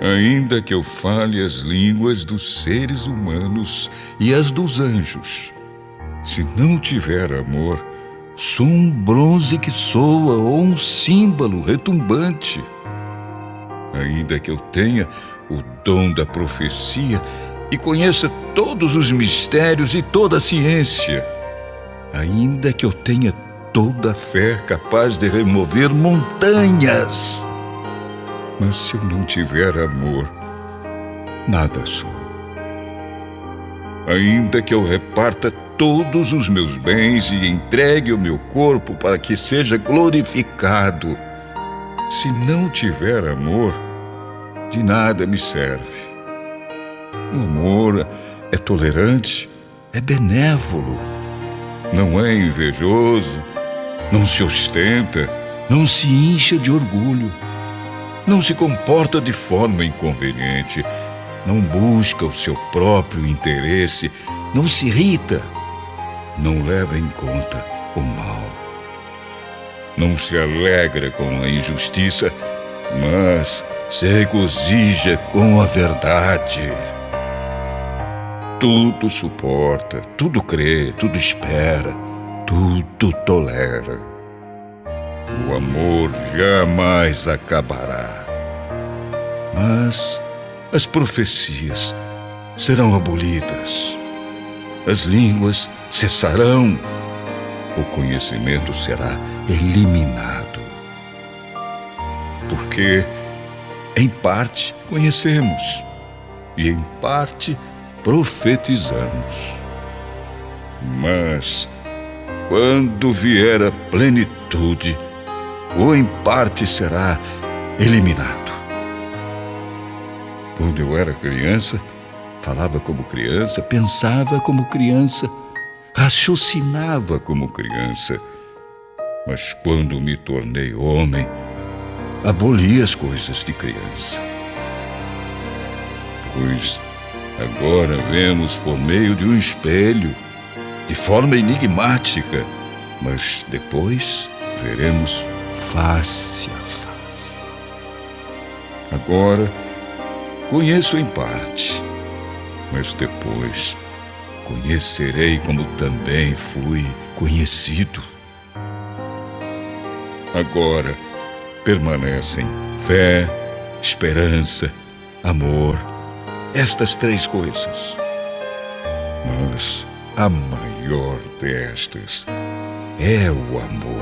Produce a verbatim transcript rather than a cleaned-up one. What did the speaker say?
Ainda que eu fale as línguas dos seres humanos e as dos anjos, se não tiver amor, sou um bronze que soa ou um símbolo retumbante. Ainda que eu tenha o dom da profecia e conheça todos os mistérios e toda a ciência, ainda que eu tenha toda a fé capaz de remover montanhas, mas se eu não tiver amor, nada sou. Ainda que eu reparta todos os meus bens e entregue o meu corpo para que seja glorificado, se não tiver amor, de nada me serve. O amor é tolerante, é benévolo, não é invejoso, não se ostenta, não se incha de orgulho, não se comporta de forma inconveniente, não busca o seu próprio interesse, não se irrita, não leva em conta o mal, não se alegra com a injustiça, mas se regozija com a verdade. Tudo suporta, tudo crê, tudo espera, tudo tolera. O amor jamais acabará. Mas as profecias serão abolidas, as línguas cessarão, o conhecimento será eliminado. Porque, em parte, conhecemos e, em parte, profetizamos. Mas, quando vier a plenitude, o em parte será eliminado. Quando eu era criança, falava como criança, pensava como criança, raciocinava como criança. Mas quando me tornei homem, aboli as coisas de criança. Pois agora vemos por meio de um espelho, de forma enigmática, mas depois veremos face a face. Agora conheço em parte, mas depois conhecerei como também fui conhecido. Agora permanecem fé, esperança, amor, estas três coisas. Mas a maior destas é o amor.